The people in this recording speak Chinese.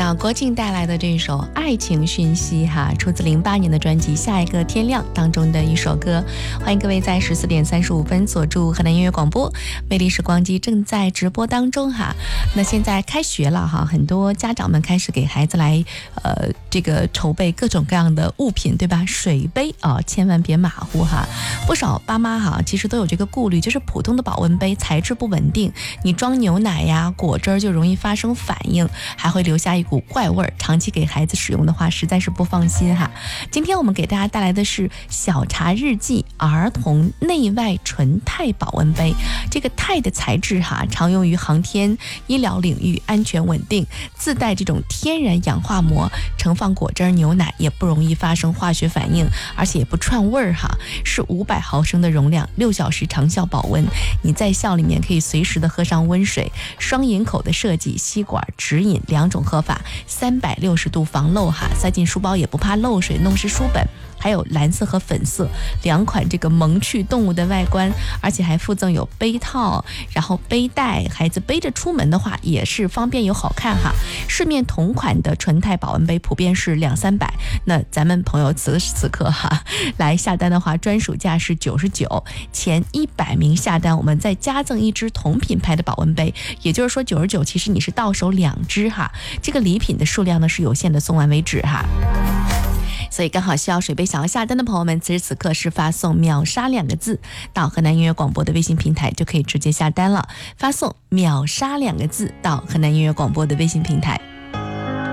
到郭靖带来的这首《爱情讯息》哈，出自08年的专辑《下一个天亮》当中的一首歌。欢迎各位在14点35分锁住河南音乐广播，魅力时光机正在直播当中哈。那现在开学了哈，很多家长们开始给孩子来这个筹备各种各样的物品，对吧？水杯啊，千万别马虎哈。不少爸妈哈，其实都有这个顾虑，就是普通的保温杯材质不稳定，你装牛奶呀、果汁就容易发生反应，还会留下一股怪味儿，长期给孩子使用的话实在是不放心哈。今天我们给大家带来的是小茶日记儿童内外纯钛保温杯。这个钛的材质哈，常用于航天医疗领域，安全稳定，自带这种天然氧化膜，盛放果汁牛奶也不容易发生化学反应，而且也不串味儿哈。是500毫升的容量，6小时长效保温，你在校里面可以随时的喝上温水。双饮口的设计，吸管直饮两种喝法，360度防漏哈，塞进书包也不怕漏水弄湿书本。还有蓝色和粉色2款这个萌趣动物的外观，而且还附赠有杯套，然后背带，孩子背着出门的话也是方便又好看哈。市面同款的纯钛保温杯普遍是200-300，那咱们朋友此时此刻哈来下单的话，专属价是99，前100名下单我们再加赠一支同品牌的保温杯，也就是说99其实你是到手2支哈。这个礼品的数量呢是有限的，送完为止哈。所以刚好需要水杯想要下单的朋友们，此时此刻是发送秒杀2个字到河南音乐广播的微信平台，就可以直接下单了。发送秒杀2个字到河南音乐广播的微信平台。